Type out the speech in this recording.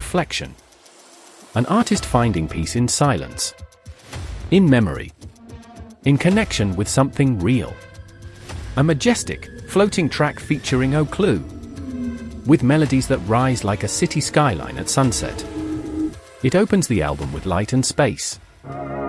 flexion. An artist finding peace in silence. In memory. In connection with something real. A majestic, floating track featuring Ocloo. With melodies that rise like a city skyline at sunset. It opens the album with light and space.